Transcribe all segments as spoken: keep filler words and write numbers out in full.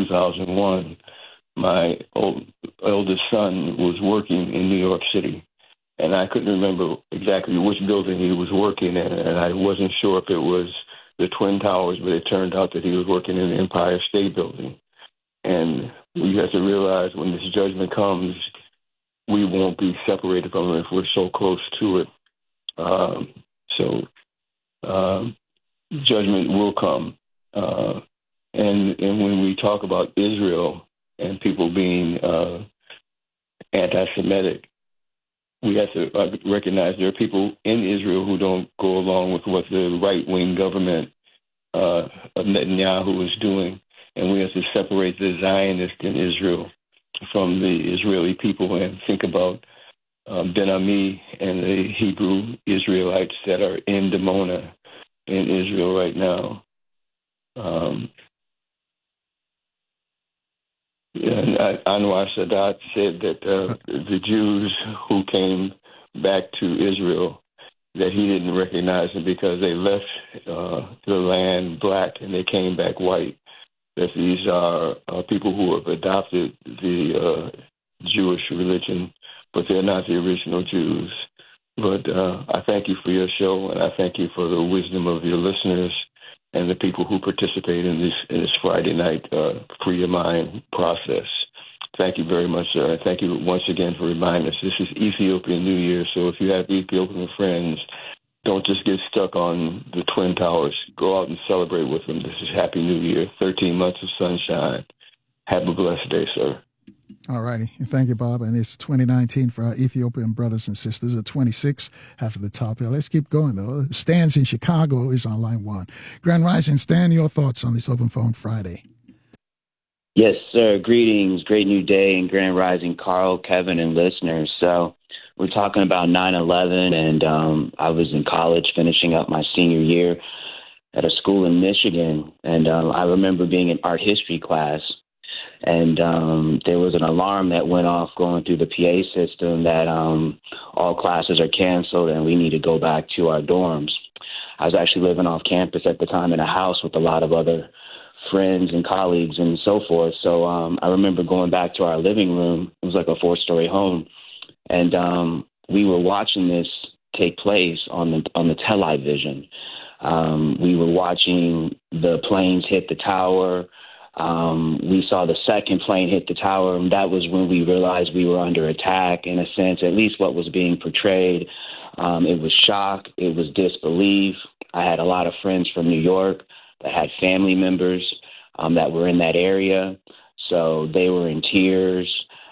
two thousand one, my old, eldest son was working in New York City. And I couldn't remember exactly which building he was working in, and I wasn't sure if it was the Twin Towers, but it turned out that he was working in the Empire State Building. And we have to realize when this judgment comes, we won't be separated from it if we're so close to it. Um, so um, judgment will come. Uh, and, and when we talk about Israel and people being uh, anti-Semitic, we have to uh, recognize there are people in Israel who don't go along with what the right-wing government uh, of Netanyahu is doing. And we have to separate the Zionist in Israel from the Israeli people and think about um, Ben Ami and the Hebrew Israelites that are in Dimona in Israel right now. Um, And Anwar Sadat said that uh, the Jews who came back to Israel, that he didn't recognize them because they left uh, the land black and they came back white. That these are uh, people who have adopted the uh, Jewish religion, but they're not the original Jews. But uh, I thank you for your show, and I thank you for the wisdom of your listeners and the people who participate in this in this Friday night uh, Free Your Mind process. Thank you very much, sir. And thank you once again for reminding us. This is Ethiopian New Year, so if you have Ethiopian friends, don't just get stuck on the Twin Towers. Go out and celebrate with them. This is Happy New Year, thirteen months of sunshine. Have a blessed day, sir. All righty. Thank you, Bob. And it's twenty nineteen for our Ethiopian brothers and sisters at twenty-six after the top here. Let's keep going, though. Stan's in Chicago is on line one. Grand Rising, Stan, your thoughts on this Open Phone Friday? Yes, sir. Greetings. Great new day and Grand Rising, Carl, Kevin, and listeners. So we're talking about nine eleven, and um, I was in college finishing up my senior year at a school in Michigan. And um, I remember being in art history class. And um, there was an alarm that went off going through the P A system that um, all classes are canceled and we need to go back to our dorms. I was actually living off campus at the time in a house with a lot of other friends and colleagues and so forth. So um, I remember going back to our living room. It was like a four-story home. And um, we were watching this take place on the, on the television. Um, we were watching the planes hit the tower. Um, we saw the second plane hit the tower, and that was when we realized we were under attack, in a sense, at least what was being portrayed. Um, it was shock. It was disbelief. I had a lot of friends from New York that had family members um, that were in that area, so they were in tears.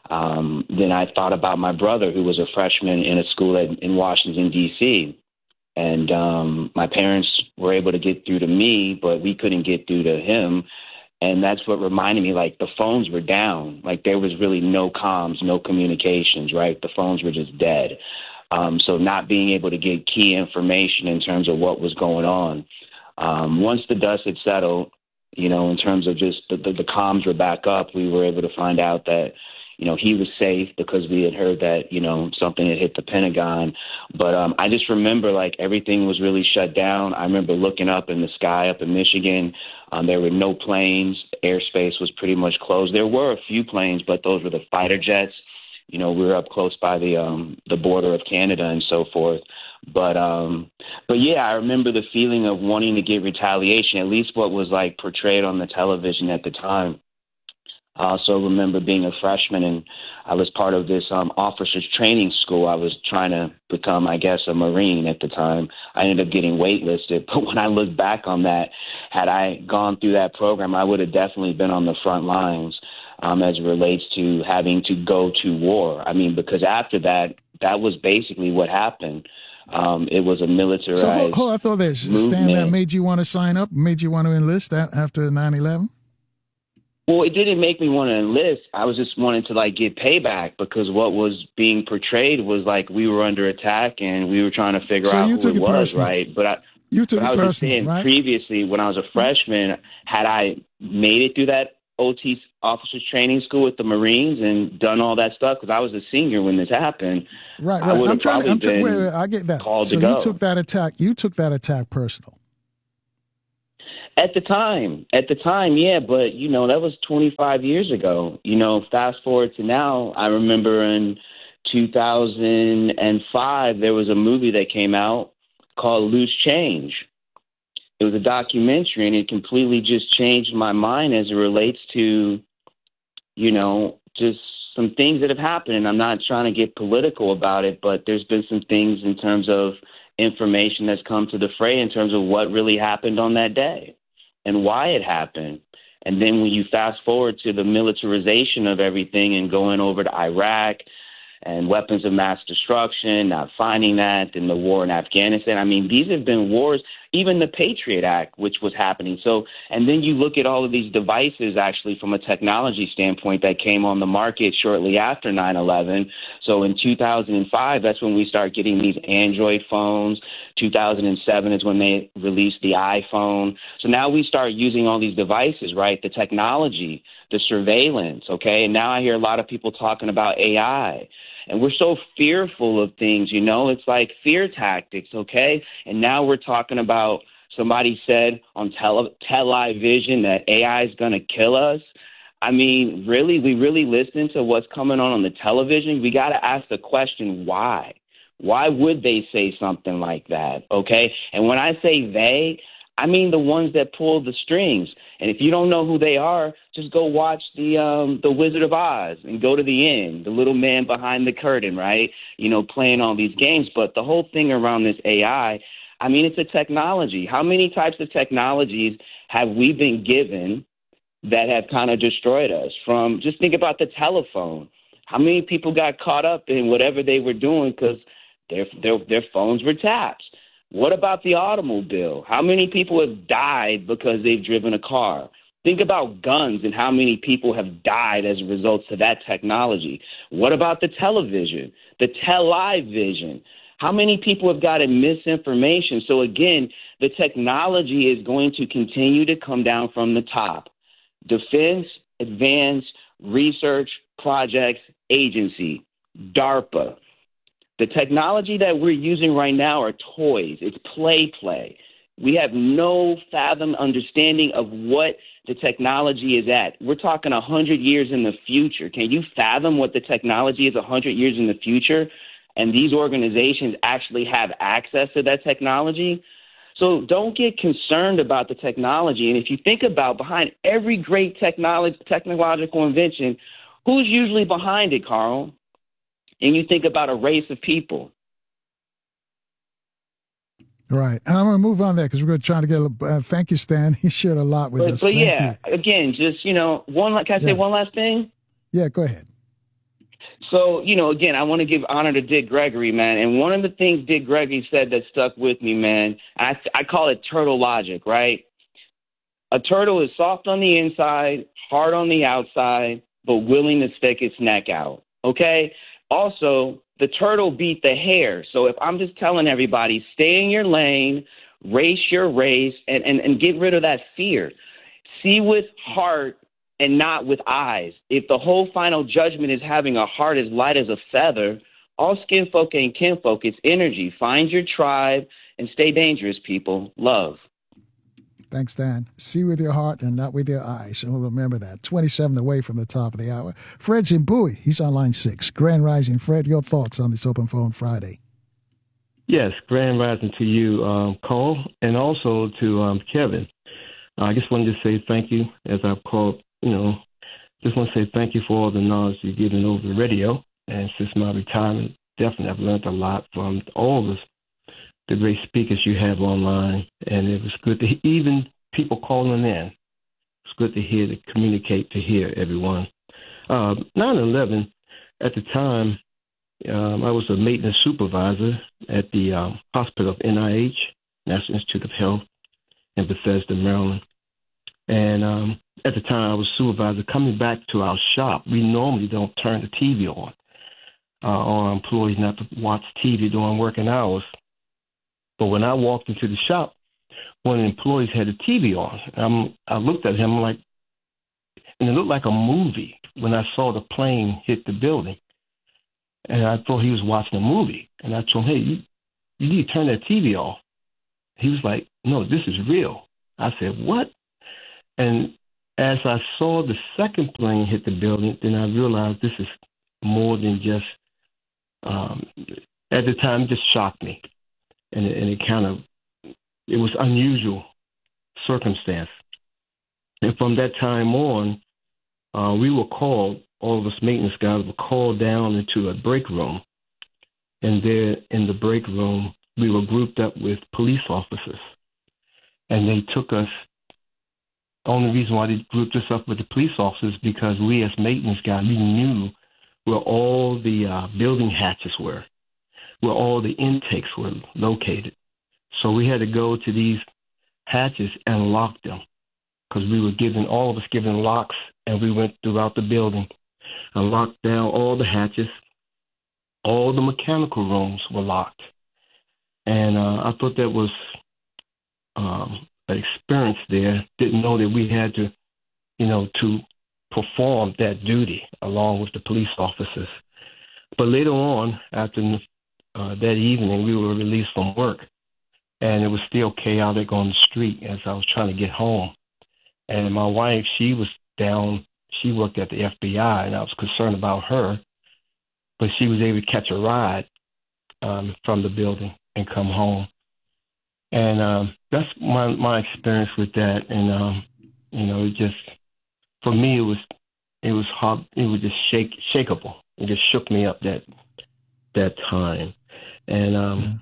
Um, then I thought about my brother, who was a freshman in a school at, in Washington, D C, and um, my parents were able to get through to me, but we couldn't get through to him. And that's what reminded me, like, the phones were down. Like, there was really no comms, no communications, right? The phones were just dead. Um, so not being able to get key information in terms of what was going on. Um, once the dust had settled, you know, in terms of just the, the, the comms were back up, we were able to find out that, you know, he was safe because we had heard that, you know, something had hit the Pentagon. But um, I just remember, like, everything was really shut down. I remember looking up in the sky up in Michigan. Um, there were no planes. Airspace was pretty much closed. There were a few planes, but those were the fighter jets. You know, we were up close by the um, the border of Canada and so forth. But, um, but yeah, I remember the feeling of wanting to get retaliation, at least what was, like, portrayed on the television at the time. I also remember being a freshman, and I was part of this um, officers training school. I was trying to become, I guess, a Marine at the time. I ended up getting waitlisted. But when I look back on that, had I gone through that program, I would have definitely been on the front lines um, as it relates to having to go to war. I mean, because after that, that was basically what happened. Um, it was a militarized So hold, hold, I thought there's Stan, that made you want to sign up, made you want to enlist after nine eleven? Well, it didn't make me want to enlist. I was just wanting to, like, get payback because what was being portrayed was like we were under attack and we were trying to figure so out you who took it it was, personal. right? But I, you took but it I was personal, just saying right? previously when I was a freshman, had I made it through that O T officers training school with the Marines and done all that stuff, because I was a senior when this happened, right, I right. would I'm have trying. probably I'm trying. been Wait, wait, I get that. called so to go. you took that attack. You took that attack personal. At the time, at the time, yeah, but, you know, that was twenty-five years ago. You know, fast forward to now, I remember in two thousand five, there was a movie that came out called Loose Change. It was a documentary, and it completely just changed my mind as it relates to, you know, just some things that have happened. And I'm not trying to get political about it, but there's been some things in terms of information that's come to the fray in terms of what really happened on that day and why it happened. And then when you fast forward to the militarization of everything and going over to Iraq and weapons of mass destruction, not finding that, and the war in Afghanistan. I mean, these have been wars, even the Patriot Act, which was happening. So, and then you look at all of these devices, actually, from a technology standpoint that came on the market shortly after nine eleven. So in two thousand five, that's when we start getting these Android phones. two thousand seven is when they released the iPhone. So now we start using all these devices, right? The technology, the surveillance, okay? And now I hear a lot of people talking about A I. And we're so fearful of things, you know, it's like fear tactics, okay? And now we're talking about, somebody said on tele- television that A I is going to kill us. I mean, really, we really listen to what's coming on on the television? We got to ask the question, why? Why would they say something like that, okay? And when I say they, I mean the ones that pull the strings. And if you don't know who they are, just go watch the um, the Wizard of Oz and go to the end, the little man behind the curtain, right? You know, playing all these games. But the whole thing around this A I, I mean, it's a technology. How many types of technologies have we been given that have kind of destroyed us? From, just think about the telephone. How many people got caught up in whatever they were doing because their, their, their phones were tapped? What about the automobile? How many people have died because they've driven a car? Think about guns and how many people have died as a result of that technology. What about the television, the television? How many people have gotten misinformation? So again, the technology is going to continue to come down from the top. Defense Advanced Research Projects Agency, DARPA. The technology that we're using right now are toys. It's play play. We have no fathom understanding of what the technology is at. We're talking one hundred years in the future. Can you fathom what the technology is one hundred years in the future? And these organizations actually have access to that technology? So don't get concerned about the technology. And if you think about behind every great technology, technological invention, who's usually behind it, Carl? And you think about a race of people. Right. And I'm going to move on there because we're going to try to get a uh, thank you, Stan. He shared a lot with but, us. But thank yeah, you. again, just, you know, one, can I say yeah. one last thing? Yeah, go ahead. So, you know, again, I want to give honor to Dick Gregory, man. And one of the things Dick Gregory said that stuck with me, man, I, I call it turtle logic, right? A turtle is soft on the inside, hard on the outside, but willing to stick its neck out, okay? Also, the turtle beat the hare. So if I'm just telling everybody, stay in your lane, race your race, and, and, and get rid of that fear. See with heart and not with eyes. If the whole final judgment is having a heart as light as a feather, all skin folk ain't kinfolk, it's energy. Find your tribe and stay dangerous, people. Love. Thanks, Dan. See with your heart and not with your eyes. And we'll remember that. twenty-seven away from the top of the hour. Fred's in Bowie. He's on line six. Grand Rising. Fred, your thoughts on this Open Phone Friday? Yes, Grand Rising to you, um, Cole, and also to um, Kevin. Uh, I just wanted to say thank you, as I've called, you know, just want to say thank you for all the knowledge you've given over the radio. And since my retirement, definitely I've learned a lot from all of the great speakers you have online, and it was good to even people calling in. It's good to hear, to communicate, to hear everyone. Uh, nine eleven, at the time, um, I was a maintenance supervisor at the um, hospital of N I H, National Institute of Health, in Bethesda, Maryland. And um, at the time, I was supervisor. Coming back to our shop, we normally don't turn the T V on. Uh, our employees not to watch T V during working hours. But when I walked into the shop, one of the employees had the T V on. Um, I looked at him like, and it looked like a movie when I saw the plane hit the building. And I thought he was watching a movie. And I told him, hey, you, you need to turn that T V off. He was like, no, this is real. I said, what? And as I saw the second plane hit the building, then I realized this is more than just, um, at the time, it just shocked me. And it, and it kind of, it was unusual circumstance. And from that time on, uh, we were called, all of us maintenance guys were called down into a break room. And there in the break room, we were grouped up with police officers. And they took us, the only reason why they grouped us up with the police officers because we as maintenance guys, we knew where all the uh, building hatches were, where all the intakes were located. So we had to go to these hatches and lock them because we were given, all of us given locks, and we went throughout the building and locked down all the hatches. All the mechanical rooms were locked. And uh, I thought that was um, an experience there. Didn't know that we had to, you know, to perform that duty along with the police officers. But later on, after uh, that evening, we were released from work. And it was still chaotic on the street as I was trying to get home. And my wife, she was down, she worked at the F B I, and I was concerned about her. But she was able to catch a ride um, from the building and come home. And um, that's my my experience with that. And, um, you know, it just, for me, it was it was hard, it was just shake, shakeable. It just shook me up that that time. And um, yeah.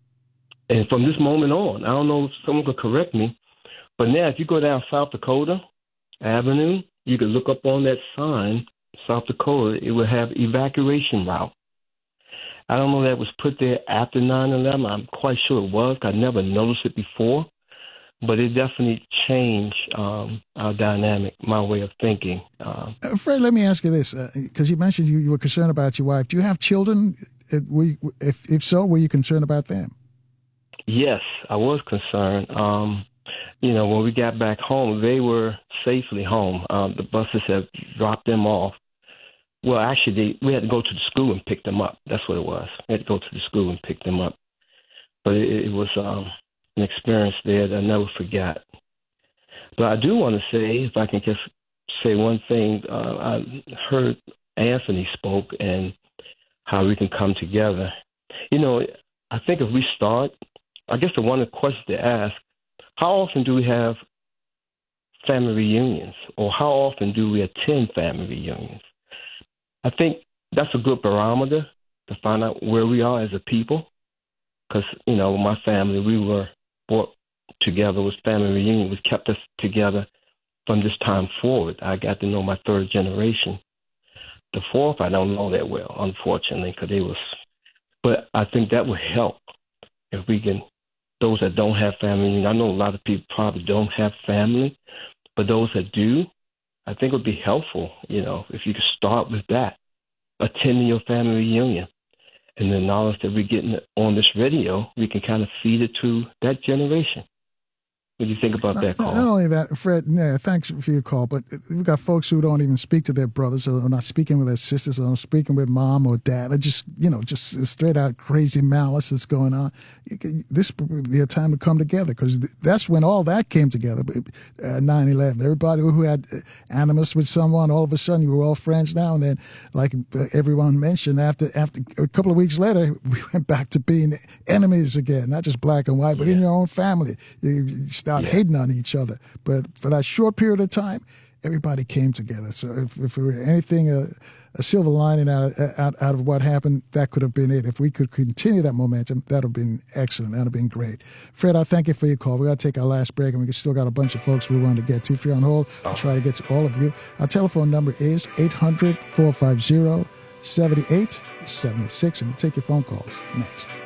And from this moment on, I don't know if someone could correct me, but now if you go down South Dakota Avenue, you could look up on that sign, South Dakota, it would have evacuation route. I don't know if that was put there after nine eleven. I'm quite sure it was. I never noticed it before, but it definitely changed um, our dynamic, my way of thinking. Um, uh, Fred, let me ask you this, because uh, you mentioned you, you were concerned about your wife. Do you have children? Uh, were you, if, if so, were you concerned about them? Yes, I was concerned. Um, you know, when we got back home, they were safely home. Um, the buses had dropped them off. Well, actually, they, we had to go to the school and pick them up. That's what it was. We had to go to the school and pick them up. But it, it was um, an experience there that I never forgot. But I do want to say, if I can just say one thing, uh, I heard Anthony spoke and how we can come together. You know, I think if we start, I guess the one of the questions to ask, how often do we have family reunions, or how often do we attend family reunions? I think that's a good barometer to find out where we are as a people. Because, you know, my family, we were brought together with family reunion, which kept us together from this time forward. I got to know my third generation. The fourth, I don't know that well, unfortunately, because they was. But I think that would help if we can, those that don't have family, I know a lot of people probably don't have family, but those that do, I think it would be helpful, you know, if you could start with that, attending your family reunion. And the knowledge that we're getting on this radio, we can kind of feed it to that generation. What do you think about not, that, Carl? Not only that, Fred, yeah, thanks for your call, but we've got folks who don't even speak to their brothers, or not speaking with their sisters, or not speaking with mom or dad, or just, you know, just straight out crazy malice that's going on. This would be a time to come together, because that's when all that came together, uh, nine eleven. Everybody who had animus with someone, all of a sudden you were all friends now, and then, like everyone mentioned, after after a couple of weeks later, we went back to being enemies again, not just black and white, but yeah. in your own family. You, you start yeah. hating on each other. But for that short period of time, everybody came together. So if, if there were anything, uh, a silver lining out of, out, out of what happened, that could have been it. If we could continue that momentum, that would have been excellent. That would have been great. Fred, I thank you for your call. We got to take our last break, and we still got a bunch of folks we want to get to. If you're on hold, we'll try to get to all of you. Our telephone number is eight hundred, four five zero, seven eight seven six, and we'll take your phone calls next.